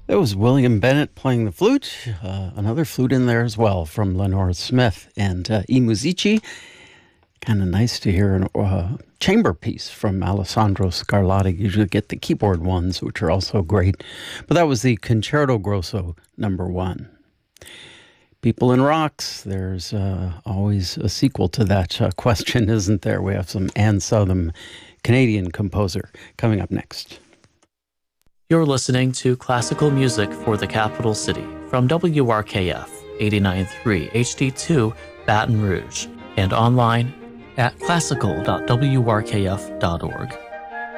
That was William Bennett playing the flute, another flute in there as well from Lenore Smith and I Musici. Kind of nice to hear a chamber piece from Alessandro Scarlatti. You usually get the keyboard ones, which are also great. But that was the Concerto Grosso #1. People in Rocks, there's always a sequel to that question, isn't there? We have some Anne Southam, Canadian composer, coming up next. You're listening to Classical Music for the Capital City from WRKF 89.3 HD2 Baton Rouge and online at classical.wrkf.org.